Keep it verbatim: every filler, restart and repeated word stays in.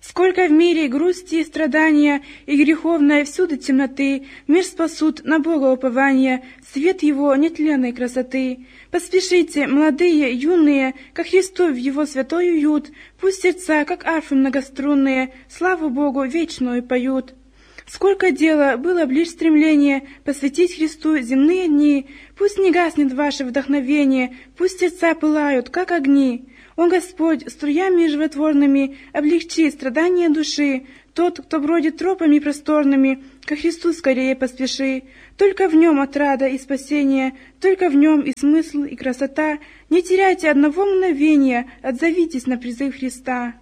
Сколько в мире грусти и страдания, и греховной всюду темноты, мир спасут на Бога упование, свет Его нетленной красоты. Поспешите, молодые, юные, ко Христу в Его святой уют, пусть сердца, как арфы многострунные, славу Богу вечную поют. Сколько дела было б лишь стремление посвятить Христу земные дни, пусть не гаснет ваше вдохновение, пусть сердца пылают, как огни. Он, Господь, струями животворными облегчи страдания души. Тот, кто бродит тропами просторными, ко Христу скорее поспеши. Только в Нем отрада и спасение, только в Нем и смысл, и красота. Не теряйте одного мгновения, отзовитесь на призыв Христа.